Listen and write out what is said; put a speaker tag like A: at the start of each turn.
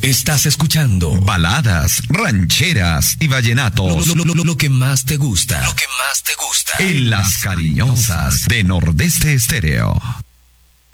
A: Estás escuchando
B: baladas, rancheras y vallenatos.
A: Lo que más te gusta. Lo que más te gusta.
B: En Las Cariñosas de Nordeste Estéreo.